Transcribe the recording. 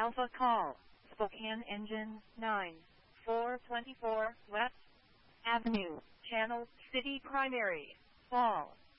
Alpha Call, Spokane Engine 9, 424 West Avenue, Channel City Primary, Fall.